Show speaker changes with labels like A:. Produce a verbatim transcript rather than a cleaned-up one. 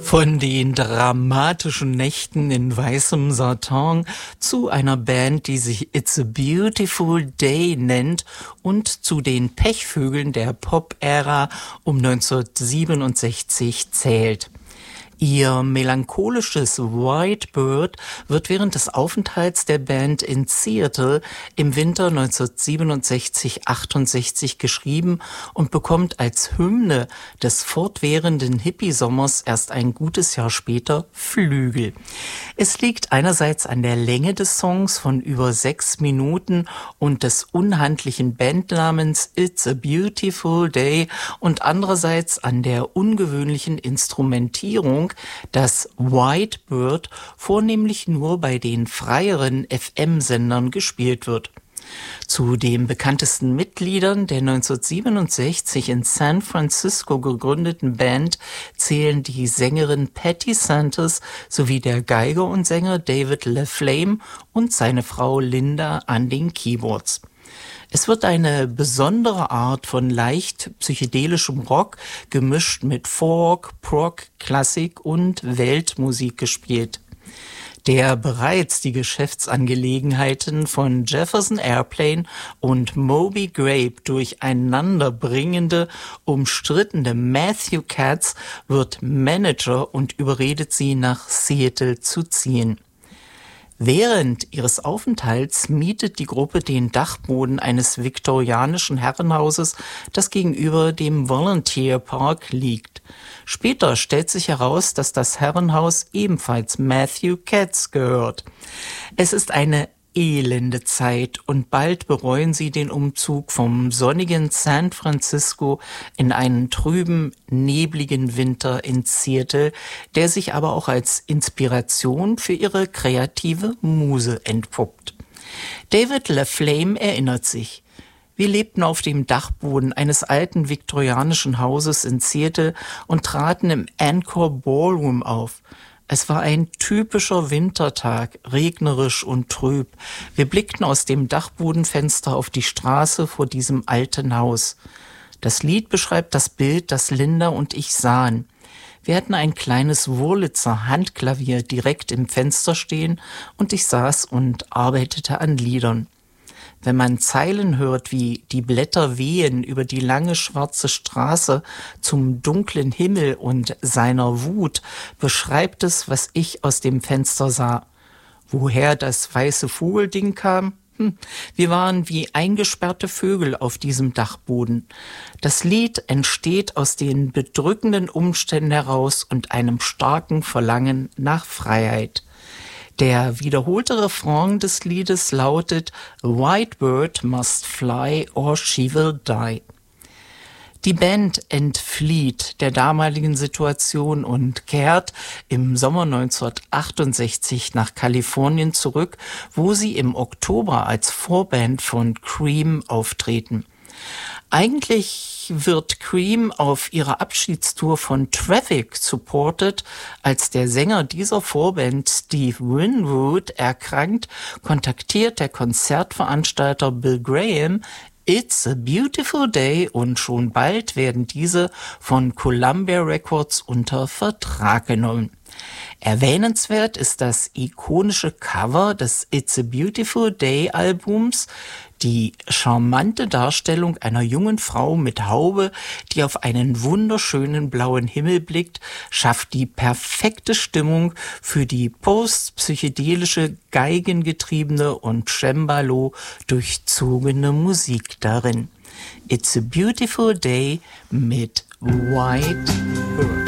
A: Von den dramatischen Nächten in weißem Satin zu einer Band, die sich It's a Beautiful Day nennt, und zu den Pechvögeln der Pop-Ära um neunzehnhundertsiebenundsechzig zählt. Ihr melancholisches White Bird wird während des Aufenthalts der Band in Seattle im Winter neunzehnhundertsiebenundsechzig achtundsechzig geschrieben und bekommt als Hymne des fortwährenden Hippie-Sommers erst ein gutes Jahr später Flügel. Es liegt einerseits an der Länge des Songs von über sechs Minuten und des unhandlichen Bandnamens It's a Beautiful Day und andererseits an der ungewöhnlichen Instrumentierung, dass White Bird vornehmlich nur bei den freieren F M-Sendern gespielt wird. Zu den bekanntesten Mitgliedern der neunzehnhundertsiebenundsechzig in San Francisco gegründeten Band zählen die Sängerin Patti Santos sowie der Geiger und Sänger David LaFlame und seine Frau Linda an den Keyboards. Es wird eine besondere Art von leicht psychedelischem Rock gemischt mit Folk, Prog, Klassik und Weltmusik gespielt. Der bereits die Geschäftsangelegenheiten von Jefferson Airplane und Moby Grape durcheinander bringende, umstrittene Matthew Katz wird Manager und überredet sie, nach Seattle zu ziehen. Während ihres Aufenthalts mietet die Gruppe den Dachboden eines viktorianischen Herrenhauses, das gegenüber dem Volunteer Park liegt. Später stellt sich heraus, dass das Herrenhaus ebenfalls Matthew Katz gehört. Es ist eine elende Zeit und bald bereuen sie den Umzug vom sonnigen San Francisco in einen trüben, nebligen Winter in Seattle, der sich aber auch als Inspiration für ihre kreative Muse entpuppt. David LaFlame erinnert sich: Wir lebten auf dem Dachboden eines alten viktorianischen Hauses in Seattle und traten im Encore Ballroom auf. Es war ein typischer Wintertag, regnerisch und trüb. Wir blickten aus dem Dachbodenfenster auf die Straße vor diesem alten Haus. Das Lied beschreibt das Bild, das Linda und ich sahen. Wir hatten ein kleines Wurlitzer Handklavier direkt im Fenster stehen und ich saß und arbeitete an Liedern. Wenn man Zeilen hört wie „Die Blätter wehen über die lange schwarze Straße zum dunklen Himmel und seiner Wut“, beschreibt es, was ich aus dem Fenster sah. Woher das weiße Vogelding kam? Hm, wir waren wie eingesperrte Vögel auf diesem Dachboden. Das Lied entsteht aus den bedrückenden Umständen heraus und einem starken Verlangen nach Freiheit. Der wiederholte Refrain des Liedes lautet „White Bird must fly or she will die“. Die Band entflieht der damaligen Situation und kehrt im Sommer neunzehnhundertachtundsechzig nach Kalifornien zurück, wo sie im Oktober als Vorband von Cream auftreten. Eigentlich wird Cream auf ihrer Abschiedstour von Traffic supported. Als der Sänger dieser Vorband Steve Winwood erkrankt, kontaktiert der Konzertveranstalter Bill Graham It's a Beautiful Day und schon bald werden diese von Columbia Records unter Vertrag genommen. Erwähnenswert ist das ikonische Cover des It's a Beautiful Day Albums, die charmante Darstellung einer jungen Frau mit Haube, die auf einen wunderschönen blauen Himmel blickt, schafft die perfekte Stimmung für die postpsychedelische, geigengetriebene und Cembalo durchzogene Musik darin. It's a Beautiful Day mit White Bird.